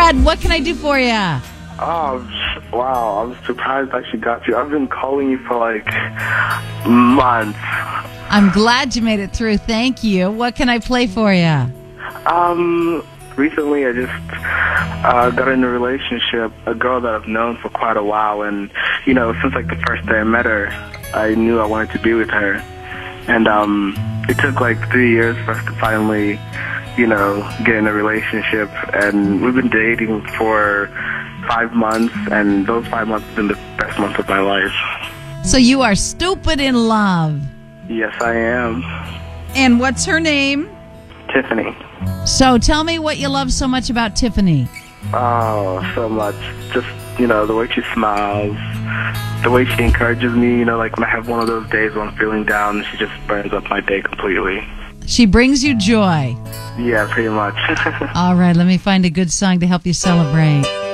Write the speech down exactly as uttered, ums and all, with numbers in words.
Brad, what can I do for you? Oh, wow. I'm surprised I actually got you. I've been calling you for like months. I'm glad you made it through. Thank you. What can I play for you? Um, recently I just uh, got in a relationship, a girl that I've known for quite a while. And, you know, since like the first day I met her, I knew I wanted to be with her. And um, it took like three years for us to finally, you know, get in a relationship. And we've been dating for five months, and those five months have been the best months of my life. So you are stupid in love. Yes, I am. And what's her name? Tiffany. So tell me what you love so much about Tiffany. Oh, so much. Just, you know, the way she smiles, the way she encourages me. You know, like when I have one of those days when I'm feeling down, she just burns up my day completely. She brings you joy. Yeah, pretty much. All right, let me find a good song to help you celebrate.